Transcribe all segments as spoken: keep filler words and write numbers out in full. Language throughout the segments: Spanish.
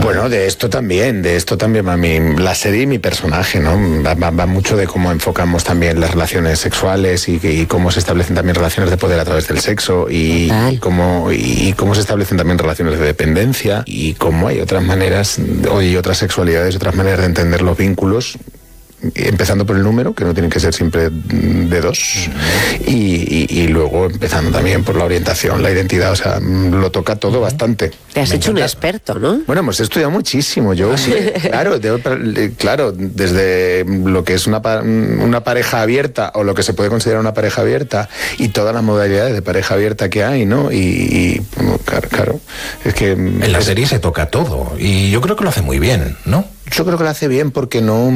Bueno, de esto también, de esto también va mi, la serie y mi personaje, ¿no? Va, va, va mucho de cómo enfocamos también las relaciones sexuales y, y cómo se establecen también relaciones de poder a través del sexo y, y, cómo, y cómo se establecen también relaciones de dependencia y cómo hay otras maneras, y otras sexualidades, otras maneras de entender los vínculos, empezando por el número, que no tienen que ser siempre de dos, y, y, y luego empezando también por la orientación, la identidad, o sea, lo toca todo bastante. Te has Me hecho encanta. un experto, ¿no? Bueno, hemos estudiado muchísimo. Yo, claro, de, claro, desde lo que es una, una pareja abierta o lo que se puede considerar una pareja abierta y todas las modalidades de pareja abierta que hay, ¿no? Y, y claro, claro, es que... En la es, serie se toca todo y yo creo que lo hace muy bien, ¿no? Yo creo que lo hace bien porque no...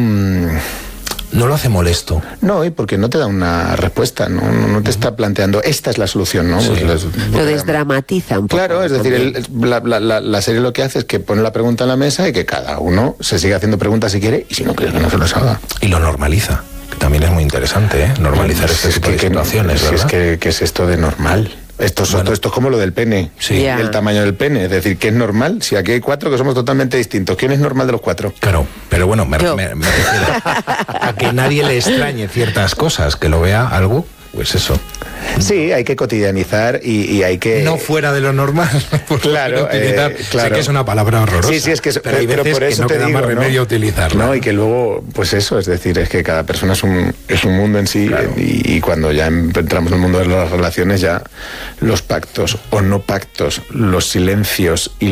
No lo hace molesto. No, y porque no te da una respuesta, no, no, no te está planteando, esta es la solución, ¿no? Sí. Pues las, Lo desdramatiza un poco. Claro, es decir, el, la, la, la serie lo que hace es que pone la pregunta en la mesa y que cada uno se sigue haciendo preguntas si quiere, y si no quiere que no se los haga. Y lo normaliza, que también es muy interesante, ¿eh? Normalizar Pues este es tipo que, de que situaciones, no, ¿verdad? Es que, ¿qué es esto de normal? Esto es, Bueno. esto, esto es como lo del pene, Sí. Yeah. el tamaño del pene, es decir, ¿qué es normal? Si aquí hay cuatro que somos totalmente distintos, ¿quién es normal de los cuatro? Claro, pero bueno, me, Yo. me, me refiero a que nadie le extrañe ciertas cosas, que lo vea algo, pues eso. Sí, hay que cotidianizar y, y hay que... No fuera de lo normal, por Claro, utilizar. eh, claro. Sé que es una palabra horrorosa. Sí, sí, es que es, pero hay pero veces por eso que no te queda digo, más remedio ¿no? utilizarla. No, y que luego, pues eso, es decir, es que cada persona es un, es un mundo en sí, Claro. y, y cuando ya entramos en el mundo de las relaciones, ya los pactos o no pactos, los silencios y,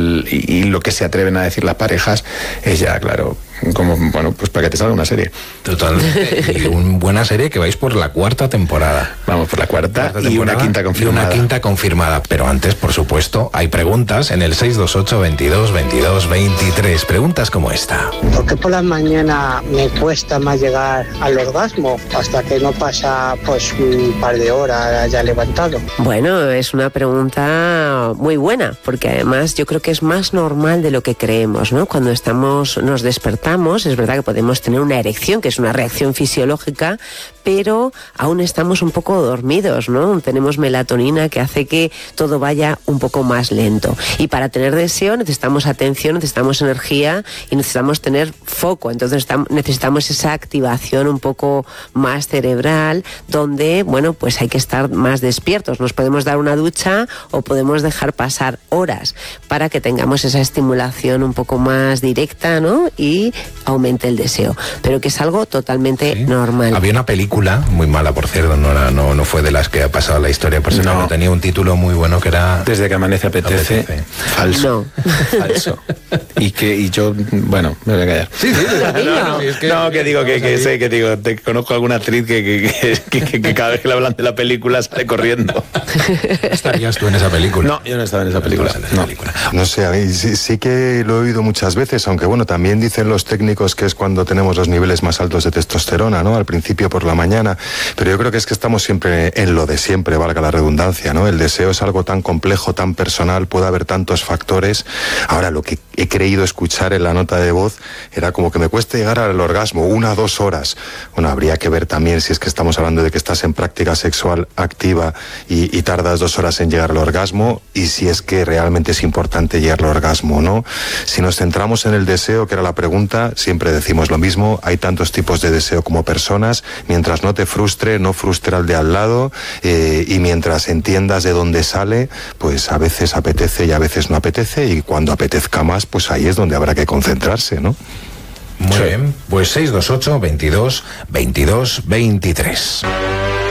y, y lo que se atreven a decir las parejas, es ya, claro, como, bueno, pues para que te salga una serie. Totalmente. Y una buena serie que vais por la cuarta temporada. Vamos por la cuarta, Cuarta y una temporada quinta confirmada. Y una quinta confirmada. Pero antes, por supuesto, hay preguntas en el seis dos ocho, veintidós, veintidós, veintitrés. Preguntas como esta. ¿Por qué por la mañana me cuesta más llegar al orgasmo hasta que no pasa pues un par de horas ya levantado? Bueno, es una pregunta muy buena, porque además yo creo que es más normal de lo que creemos, ¿no? Cuando estamos, nos despertamos, es verdad que podemos tener una erección, que es una reacción fisiológica, pero aún estamos un poco dormidos, ¿no? Tenemos melatonina que hace que todo vaya un poco más lento. Y para tener deseo necesitamos atención, necesitamos energía y necesitamos tener foco. Entonces necesitamos esa activación un poco más cerebral, donde, bueno, pues hay que estar más despiertos. Nos podemos dar una ducha o podemos dejar pasar horas para que tengamos esa estimulación un poco más directa, ¿no? Y aumente el deseo. Pero que es algo totalmente Sí. normal. Había una película, muy mala por cierto, no, era, no, no fue de las que ha pasado la historia personal, No. no. Tenía un título muy bueno que era... Desde que amanece apetece, Apetece. falso. No. Falso. Y que y yo, bueno, me voy a callar. Sí, sí, sí. No, es No, que digo que, que sé, que digo, te conozco alguna actriz que, que, que, que, que cada vez que le hablan de la película sale corriendo. ¿Estarías tú en esa película? No, yo no estaba en esa película. estabas en esa No. película. No sé, a mí sí, sí que lo he oído muchas veces, aunque bueno, también dicen los técnicos que es cuando tenemos los niveles más altos de testosterona, ¿no? Al principio por la mañana, pero yo creo que es que estamos siempre en lo de siempre, valga la redundancia, ¿no? El deseo es algo tan complejo, tan personal, puede haber tantos factores. Ahora, lo que he creído escuchar en la nota de voz era como que me cuesta llegar al orgasmo, una, dos horas. Bueno, habría que ver también si es que estamos hablando de que estás en práctica sexual activa y, y tardas dos horas en llegar al orgasmo, y si es que realmente es importante llegar al orgasmo, ¿no? Si nos centramos en el deseo, que era la pregunta, siempre decimos lo mismo, hay tantos tipos de deseo como personas, mientras no te frustre, no frustre al de al lado, eh, y mientras entiendas de dónde sale, pues a veces apetece y a veces no apetece, y cuando apetezca más, pues ahí es donde habrá que concentrarse, ¿no? Muy bien, pues seis dos ocho, veintidós, veintidós, veintitrés.